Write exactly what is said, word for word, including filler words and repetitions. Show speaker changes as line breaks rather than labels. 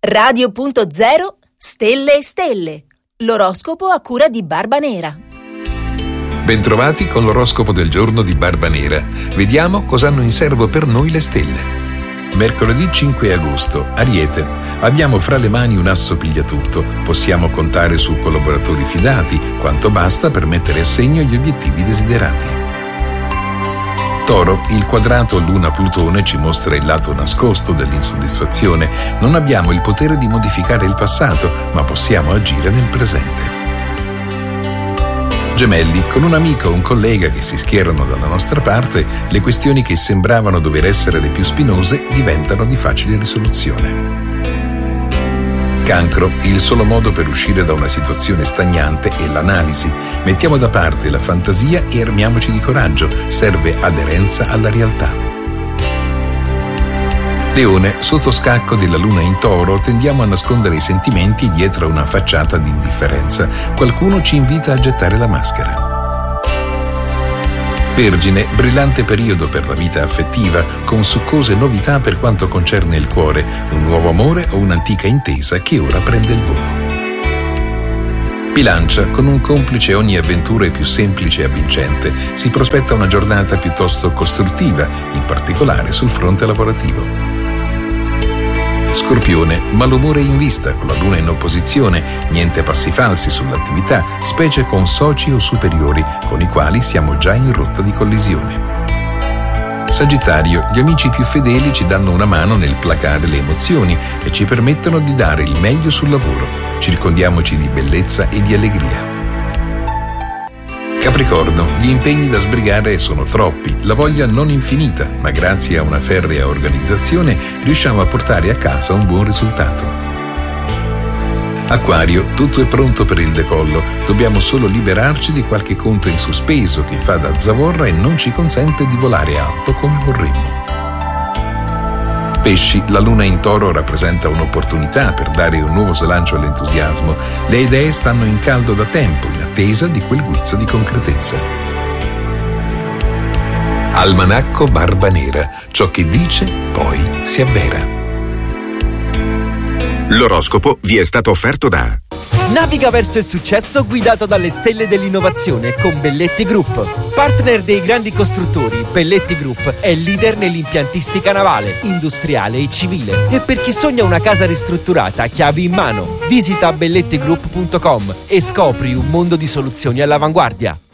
Radio punto zero Stelle e Stelle. L'oroscopo a cura di Barba Nera.
Bentrovati con l'oroscopo del giorno di Barba Nera. Vediamo cosa hanno in serbo per noi le stelle. Mercoledì cinque agosto, Ariete. Abbiamo fra le mani un asso pigliatutto. Possiamo contare su collaboratori fidati, quanto basta per mettere a segno gli obiettivi desiderati. Toro, il quadrato Luna-Plutone ci mostra il lato nascosto dell'insoddisfazione. Non abbiamo il potere di modificare il passato, ma possiamo agire nel presente. Gemelli, con un amico o un collega che si schierano dalla nostra parte, le questioni che sembravano dover essere le più spinose diventano di facile risoluzione. Cancro, il solo modo per uscire da una situazione stagnante è l'analisi. Mettiamo da parte la fantasia e armiamoci di coraggio, serve aderenza alla realtà. Leone, sotto scacco della luna in Toro, tendiamo a nascondere i sentimenti dietro a una facciata di indifferenza. Qualcuno ci invita a gettare la maschera. Vergine, brillante periodo per la vita affettiva, con succose novità per quanto concerne il cuore, un nuovo amore o un'antica intesa che ora prende il volo. Bilancia, con un complice ogni avventura è più semplice e avvincente. Si prospetta una giornata piuttosto costruttiva, in particolare sul fronte lavorativo. Scorpione, malumore in vista con la luna in opposizione, niente passi falsi sull'attività, specie con soci o superiori con i quali siamo già in rotta di collisione. Sagittario, gli amici più fedeli ci danno una mano nel placare le emozioni e ci permettono di dare il meglio sul lavoro. Circondiamoci di bellezza e di allegria. Capricorno, gli impegni da sbrigare sono troppi, la voglia non infinita, ma grazie a una ferrea organizzazione riusciamo a portare a casa un buon risultato. Acquario, tutto è pronto per il decollo, dobbiamo solo liberarci di qualche conto in sospeso che fa da zavorra e non ci consente di volare alto come vorremmo. Pesci, la luna in Toro rappresenta un'opportunità per dare un nuovo slancio all'entusiasmo. Le idee stanno in caldo da tempo, in attesa di quel guizzo di concretezza. Almanacco Barba Nera, ciò che dice poi si avvera.
L'oroscopo vi è stato offerto da
Naviga verso il successo guidato dalle stelle dell'innovazione con Belletti Group. Partner dei grandi costruttori, Belletti Group è leader nell'impiantistica navale, industriale e civile. E per chi sogna una casa ristrutturata, chiavi in mano. Visita belletti group punto com e scopri un mondo di soluzioni all'avanguardia.